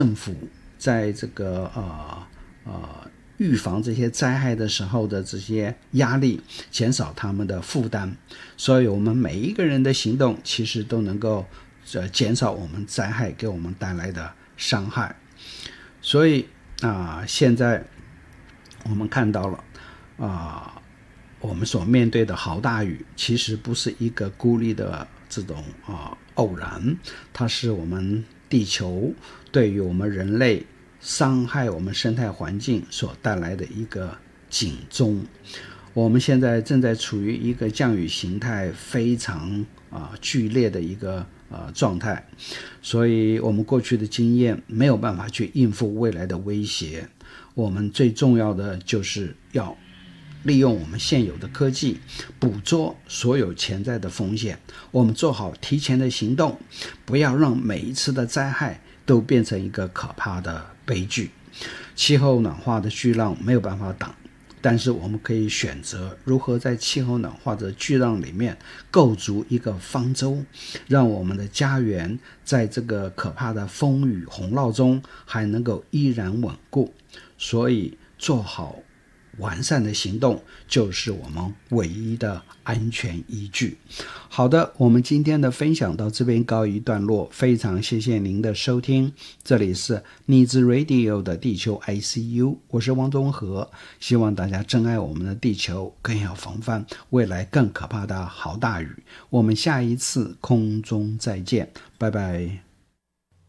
在这个预防这些灾害的时候的这些压力，减少他们的负担。所以我们每一个人的行动其实都能够减少我们灾害给我们带来的伤害。所以现在我们看到了我们所面对的豪大雨其实不是一个孤立的这种偶然，它是我们地球对于我们人类伤害我们生态环境所带来的一个警钟。我们现在正在处于一个降雨形态非常剧烈的一个状态，所以我们过去的经验没有办法去应付未来的威胁。我们最重要的就是要利用我们现有的科技捕捉所有潜在的风险，我们做好提前的行动，不要让每一次的灾害都变成一个可怕的悲剧。气候暖化的巨浪没有办法挡，但是我们可以选择如何在气候暖化的巨浪里面构筑一个方舟，让我们的家园在这个可怕的风雨洪涝中还能够依然稳固。所以做好完善的行动就是我们唯一的安全依据。好的，我们今天的分享到这边告一段落，非常谢谢您的收听。这里是逆子 Radio 的地球 ICU， 我是汪东和，希望大家珍爱我们的地球，更要防范未来更可怕的豪大雨。我们下一次空中再见，拜拜。